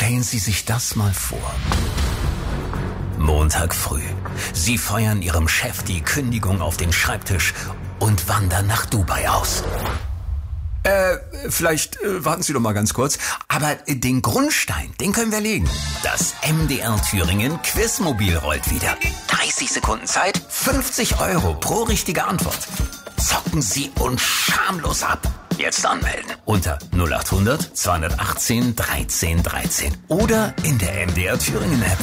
Stellen Sie sich das mal vor. Montag früh. Sie feuern Ihrem Chef die Kündigung auf den Schreibtisch und wandern nach Dubai aus. Vielleicht warten Sie doch mal ganz kurz. Aber den Grundstein, den können wir legen. Das MDR Thüringen Quizmobil rollt wieder. 30 Sekunden Zeit, 50 € pro richtige Antwort. Zocken Sie uns schamlos ab. Jetzt anmelden unter 0800 218 13 13 oder in der MDR Thüringen App.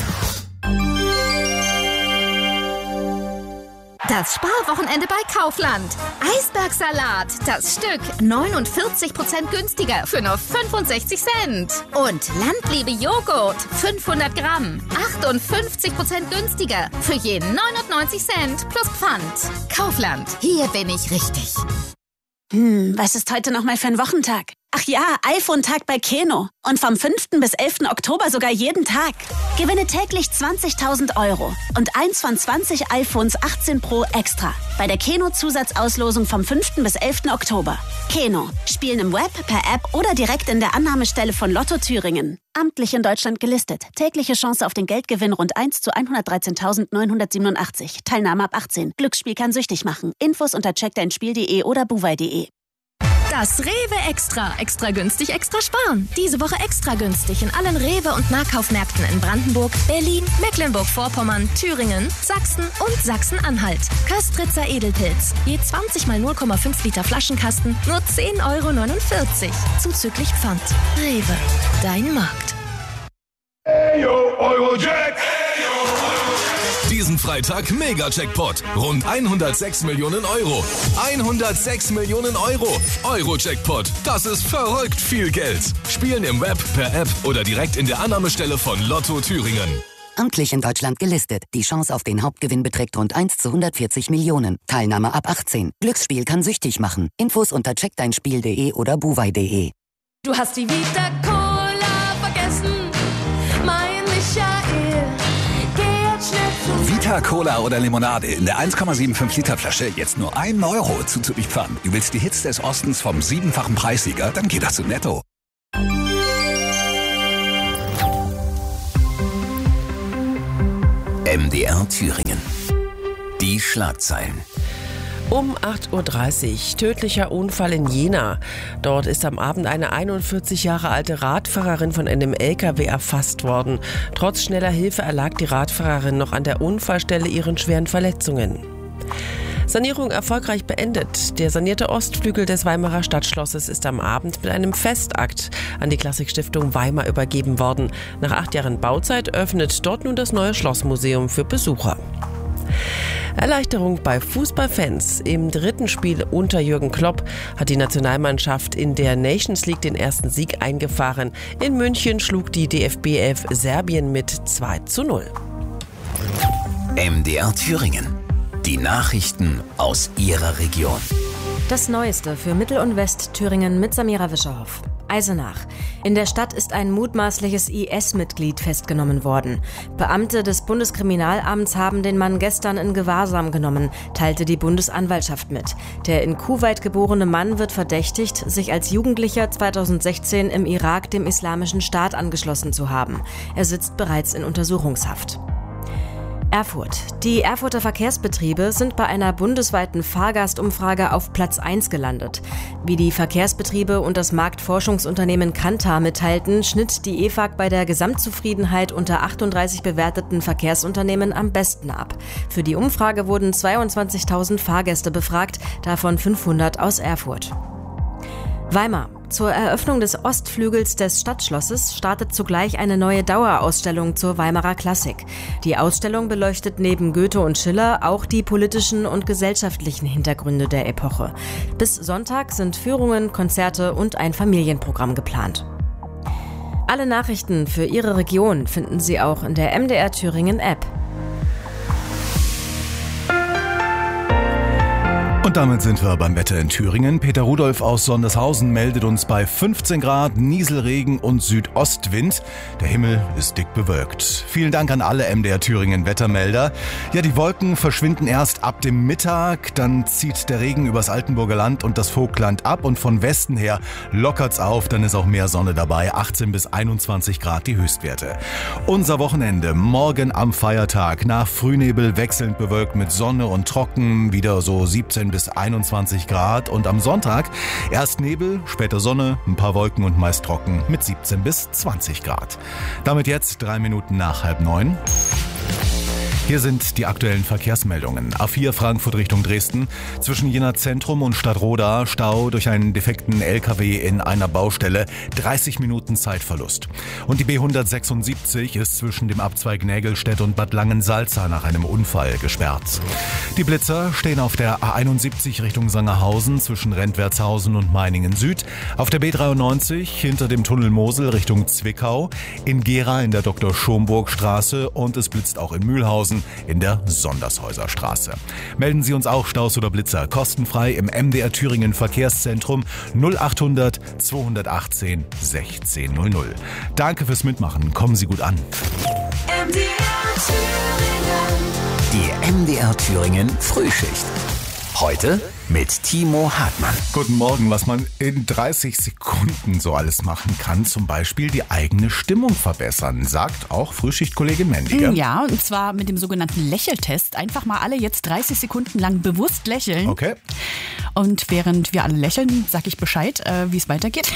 Das Sparwochenende bei Kaufland. Eisbergsalat, das Stück 49% günstiger für nur 65 Cent. Und Landliebe Joghurt, 500 Gramm, 58% günstiger für je 99 Cent plus Pfand. Kaufland, hier bin ich richtig. Was ist heute nochmal für ein Wochentag? Ach ja, iPhone-Tag bei Keno. Und vom 5. bis 11. Oktober sogar jeden Tag. Gewinne täglich 20.000 € und eins von 20 iPhones 18 Pro extra. Bei der Keno-Zusatzauslosung vom 5. bis 11. Oktober. Keno. Spielen im Web, per App oder direkt in der Annahmestelle von Lotto Thüringen. Amtlich in Deutschland gelistet. Tägliche Chance auf den Geldgewinn rund 1 zu 113.987. Teilnahme ab 18. Glücksspiel kann süchtig machen. Infos unter checkdeinspiel.de oder buwei.de. Das Rewe Extra. Extra günstig, extra sparen. Diese Woche extra günstig in allen Rewe- und Nahkaufmärkten in Brandenburg, Berlin, Mecklenburg-Vorpommern, Thüringen, Sachsen und Sachsen-Anhalt. Köstritzer Edelpilz. Je 20 mal 0,5 Liter Flaschenkasten, nur 10,49 €. Zuzüglich Pfand. Rewe. Dein Markt. Eyo, Eurojack! Diesen Freitag Mega-Jackpot. Rund 106 Millionen €. 106 Millionen €. Euro-Jackpot. Das ist verrückt viel Geld. Spielen im Web, per App oder direkt in der Annahmestelle von Lotto Thüringen. Amtlich in Deutschland gelistet. Die Chance auf den Hauptgewinn beträgt rund 1 zu 140 Millionen. Teilnahme ab 18. Glücksspiel kann süchtig machen. Infos unter checkdeinspiel.de oder buwei.de. Du hast die Vita Cola vergessen, mein Michael. Geh jetzt schnell zu Vita Cola oder Limonade in der 1,75 Liter Flasche jetzt nur 1 € zuzüglich Pfand. Du willst die Hits des Ostens vom 7-fachen Preissieger? Dann geht das zu Netto. MDR Thüringen. Die Schlagzeilen. Um 8.30 Uhr, tödlicher Unfall in Jena. Dort ist am Abend eine 41 Jahre alte Radfahrerin von einem LKW erfasst worden. Trotz schneller Hilfe erlag die Radfahrerin noch an der Unfallstelle ihren schweren Verletzungen. Sanierung erfolgreich beendet. Der sanierte Ostflügel des Weimarer Stadtschlosses ist am Abend mit einem Festakt an die Klassikstiftung Weimar übergeben worden. Nach 8 Jahren Bauzeit öffnet dort nun das neue Schlossmuseum für Besucher. Erleichterung bei Fußballfans. Im 3. Spiel unter Jürgen Klopp hat die Nationalmannschaft in der Nations League den ersten Sieg eingefahren. In München schlug die DFB 11 Serbien mit 2:0. MDR Thüringen. Die Nachrichten aus Ihrer Region. Das Neueste für Mittel- und Westthüringen mit Samira Wischerhoff. Eisenach. In der Stadt ist ein mutmaßliches IS-Mitglied festgenommen worden. Beamte des Bundeskriminalamts haben den Mann gestern in Gewahrsam genommen, teilte die Bundesanwaltschaft mit. Der in Kuwait geborene Mann wird verdächtigt, sich als Jugendlicher 2016 im Irak dem Islamischen Staat angeschlossen zu haben. Er sitzt bereits in Untersuchungshaft. Erfurt. Die Erfurter Verkehrsbetriebe sind bei einer bundesweiten Fahrgastumfrage auf Platz 1 gelandet. Wie die Verkehrsbetriebe und das Marktforschungsunternehmen Kantar mitteilten, schnitt die EFAG bei der Gesamtzufriedenheit unter 38 bewerteten Verkehrsunternehmen am besten ab. Für die Umfrage wurden 22.000 Fahrgäste befragt, davon 500 aus Erfurt. Weimar. Zur Eröffnung des Ostflügels des Stadtschlosses startet zugleich eine neue Dauerausstellung zur Weimarer Klassik. Die Ausstellung beleuchtet neben Goethe und Schiller auch die politischen und gesellschaftlichen Hintergründe der Epoche. Bis Sonntag sind Führungen, Konzerte und ein Familienprogramm geplant. Alle Nachrichten für Ihre Region finden Sie auch in der MDR Thüringen App. Und Und damit sind wir beim Wetter in Thüringen. Peter Rudolph aus Sondershausen meldet uns bei 15 Grad, Nieselregen und Südostwind. Der Himmel ist dick bewölkt. Vielen Dank an alle MDR Thüringen Wettermelder. Ja, die Wolken verschwinden erst ab dem Mittag. Dann zieht der Regen übers Altenburger Land und das Vogtland ab. Und von Westen her lockert's auf. Dann ist auch mehr Sonne dabei. 18 bis 21 Grad die Höchstwerte. Unser Wochenende morgen am Feiertag. Nach Frühnebel wechselnd bewölkt mit Sonne und trocken. Wieder so 17 bis 21 Grad und am Sonntag erst Nebel, später Sonne, ein paar Wolken und meist trocken mit 17 bis 20 Grad. Damit jetzt 3 Minuten nach 8:30. Hier sind die aktuellen Verkehrsmeldungen. A4 Frankfurt Richtung Dresden. Zwischen Jena Zentrum und Stadtroda Stau durch einen defekten LKW in einer Baustelle. 30 Minuten Zeitverlust. Und die B176 ist zwischen dem Abzweig Nägelstedt und Bad Langensalza nach einem Unfall gesperrt. Die Blitzer stehen auf der A71 Richtung Sangerhausen zwischen Rentwertshausen und Meiningen Süd. Auf der B93 hinter dem Tunnel Mosel Richtung Zwickau. In Gera in der Dr. Schomburg-Straße und es blitzt auch in Mühlhausen in der Sondershäuserstraße. Melden Sie uns auch Staus oder Blitzer kostenfrei im MDR Thüringen Verkehrszentrum 0800 218 1600. Danke fürs Mitmachen. Kommen Sie gut an. MDR Thüringen. Die MDR Thüringen Frühschicht. Heute mit Timo Hartmann. Guten Morgen. Was man in 30 Sekunden so alles machen kann, zum Beispiel die eigene Stimmung verbessern, sagt auch Frühschichtkollegin Mendiger. Ja, und zwar mit dem sogenannten Lächeltest. Einfach mal alle jetzt 30 Sekunden lang bewusst lächeln. Okay. Und während wir alle lächeln, sag ich Bescheid, wie es weitergeht.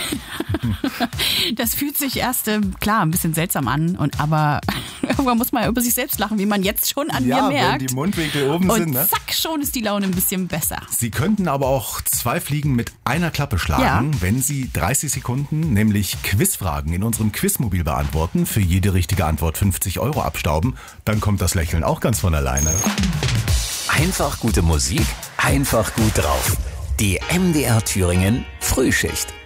Das fühlt sich erst, klar, ein bisschen seltsam an. Aber irgendwann muss man über sich selbst lachen, wie man jetzt schon an mir merkt. Ja, wenn die Mundwinkel oben sind. Und zack, schon ist die Laune ein bisschen besser. Sie könnten aber auch 2 Fliegen mit einer Klappe schlagen, wenn Sie 30 Sekunden, nämlich Quizfragen in unserem Quizmobil beantworten, für jede richtige Antwort 50 € abstauben, dann kommt das Lächeln auch ganz von alleine. Einfach gute Musik, einfach gut drauf. Die MDR Thüringen Frühschicht.